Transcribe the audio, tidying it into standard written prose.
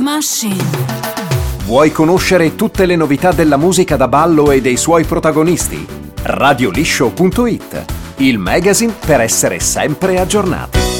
Machine. Vuoi conoscere tutte le novità della musica da ballo e dei suoi protagonisti? Radioliscio.it, il magazine per essere sempre aggiornati.